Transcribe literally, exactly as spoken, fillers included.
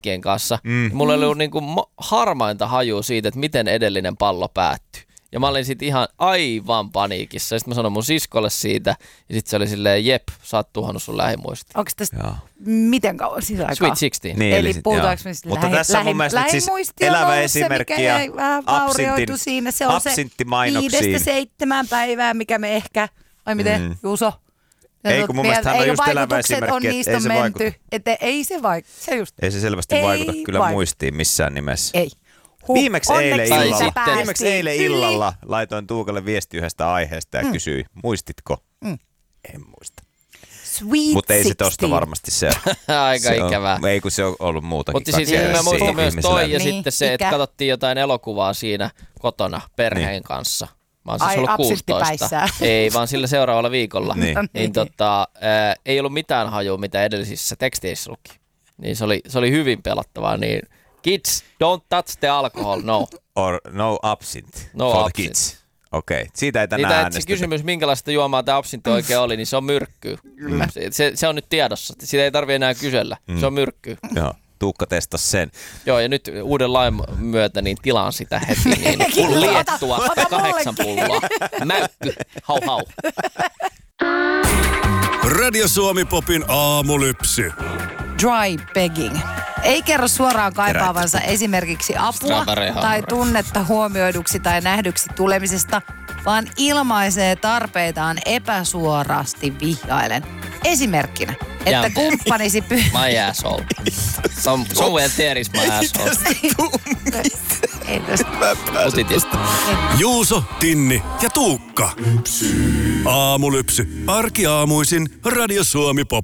kanssa. Mm. Mulla oli ollut niinku harmainta hajua siitä, että miten edellinen pallo päättyi. Ja mä olin sit ihan aivan paniikissa. Ja sit mä sanoin mun siskolle siitä. Ja sit se oli silleen, jep, sä oot tuhannut sun lähimuistit. Onko tästä Joo. miten kauan siis aikaa? Sweet sixteen. Niin, eli puhutaanko me Mutta lähi, tässä on mun mielestä siis elävä esimerkki ja absintin, siinä. Se on se viidestä seitsemään päivää, mikä me ehkä, vai miten, mm. Juuso? Ei, kun mun mielestä hän on just elävä esimerkki, että ei se vaikuta. Että ei se vaikuta. Se just. Ei se selvästi ei vaikuta kyllä vaikuta. Muistiin missään nimessä. Ei. Huh, Viimeksi eilen illalla, viimeksi eilen illalla laitoin Tuukalle viesti yhdestä aiheesta ja mm. kysyin, muistitko? Mm. En muista. Mutta ei se tosta varmasti se. Aika se ikävää. On, ei kun se on ollut muutakin. Mutta siis mä muistan myös toi ja niin, sitten se, että katsottiin jotain elokuvaa siinä kotona perheen niin. kanssa. Mä oon siis Ai, ollut kuusitoista. Ei, vaan sillä seuraavalla viikolla. niin. niin tota, ää, ei ollut mitään hajua, mitä edellisissä teksteissä luki. Niin se oli, se oli hyvin pelottavaa, niin kids, don't touch the alcohol, no. Or no absinthe no for absinthe. kids. Okei, okay. Siitä ei tänään niin, äänestetä. Se kysymys, minkälaista juomaa tämä absintti oikein oli, niin se on myrkkyä. Mm. Se, se on nyt tiedossa. Sitä ei tarvitse enää kysellä. Mm. Se on myrkkyä. Joo, Tuukka testasi sen. Joo, ja nyt uuden lain myötä niin tilaan sitä heti. Niin liettua kahdeksan pulloa. Mäykky, hau hau. Radio Suomi Popin aamulypsy. Dry begging. Ei kerro suoraan kaipaavansa esimerkiksi apua tai tunnetta huomioiduksi tai nähdyksi tulemisesta, vaan ilmaisee tarpeitaan epäsuorasti vihjaillen. Esimerkkinä, että yeah. kumppanisi... Py- my asshole. Some, somewhere there is my asshole. Juuso, Tinni ja Tuukka. Aamulypsy. Arkiaamuisin Radio Suomi Pop.